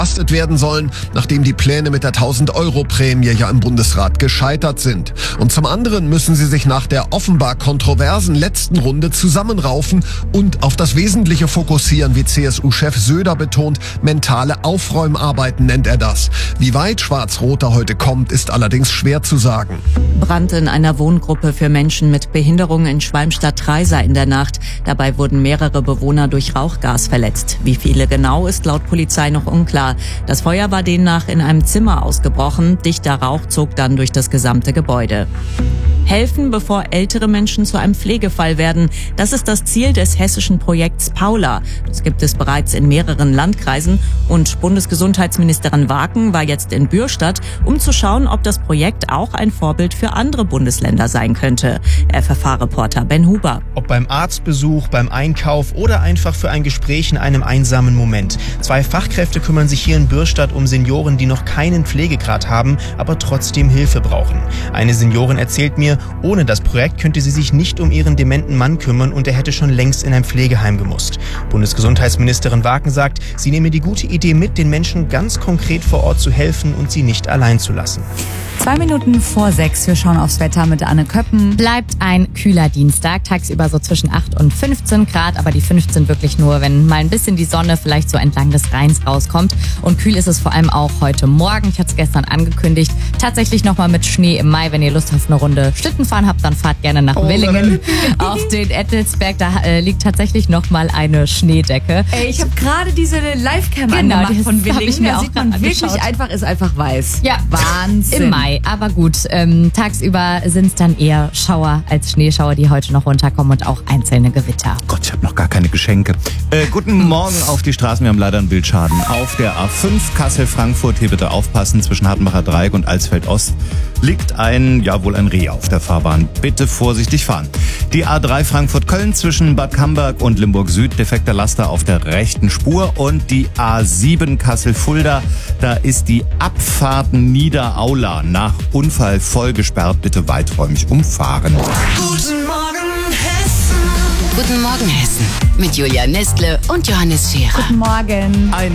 entlastet werden sollen, nachdem die Pläne mit der 1.000-Euro-Prämie ja im Bundesrat gescheitert sind. Und zum anderen müssen sie sich nach der offenbar kontroversen letzten Runde zusammenraufen und auf das Wesentliche fokussieren, wie CSU-Chef Söder betont. Mentale Aufräumarbeiten nennt er das. Wie weit Schwarz-Rot da heute kommt, ist allerdings schwer zu sagen. Brand in einer Wohngruppe für Menschen mit Behinderung in Schwalmstadt-Treysa in der Nacht. Dabei wurden mehrere Bewohner durch Rauchgas verletzt. Wie viele genau, ist laut Polizei noch unklar. Das Feuer war demnach in einem Zimmer ausgebrochen. Dichter Rauch zog dann durch das gesamte Gebäude. Helfen, bevor ältere Menschen zu einem Pflegefall werden. Das ist das Ziel des hessischen Projekts Paula. Das gibt es bereits in mehreren Landkreisen. Und Bundesgesundheitsministerin Waken war jetzt in Bürstadt, um zu schauen, ob das Projekt auch ein Vorbild für andere Bundesländer sein könnte. FFH-Reporter Ben Huber. Ob beim Arztbesuch, beim Einkauf oder einfach für ein Gespräch in einem einsamen Moment. 2 Fachkräfte kümmern sich hier in Bürstadt um Senioren, die noch keinen Pflegegrad haben, aber trotzdem Hilfe brauchen. Eine Seniorin erzählt mir, ohne das Projekt könnte sie sich nicht um ihren dementen Mann kümmern und er hätte schon längst in ein Pflegeheim gemusst. Bundesgesundheitsministerin Waken sagt, sie nehme die gute Idee mit, den Menschen ganz konkret vor Ort zu helfen und sie nicht allein zu lassen. 2 Minuten vor 6, wir schauen aufs Wetter mit Anne Köppen. Bleibt ein kühler Dienstag, tagsüber so zwischen 8 und 15 Grad, aber die 15 wirklich nur, wenn mal ein bisschen die Sonne vielleicht so entlang des Rheins rauskommt. Und kühl ist es vor allem auch heute Morgen, ich hatte es gestern angekündigt, tatsächlich nochmal mit Schnee im Mai. Wenn ihr Lust auf eine Runde Schlitten fahren habt, dann fahrt gerne nach Willingen. Auf den Ettelsberg, da liegt tatsächlich nochmal eine Schneedecke. Ey, ich habe gerade diese Livecam angemacht von Willingen, da sieht man wirklich ist einfach weiß. Ja, Wahnsinn. Im Mai, aber gut, tagsüber sind es dann eher Schauer als Schneeschauer, die heute noch runterkommen und auch einzelne Gewitter. Gott, ich habe noch gar keine Geschenke. Guten Morgen auf die Straßen, wir haben leider einen Bildschaden. Auf der A5 Kassel-Frankfurt, hier bitte aufpassen, zwischen Hartenbacher Dreieck und Alsfeld-Ost liegt ein Reh auf der Fahrbahn. Bitte vorsichtig fahren. Die A3 Frankfurt-Köln zwischen Bad Camberg und Limburg-Süd, defekter Laster auf der rechten Spur. Und die A7 Kassel-Fulda, da ist die Abfahrt Niederaula nach Unfall voll gesperrt. Bitte weiträumig umfahren. Guten Morgen, Hessen. Guten Morgen, Hessen. Mit Julia Nestle und Johannes Scherer. Guten Morgen.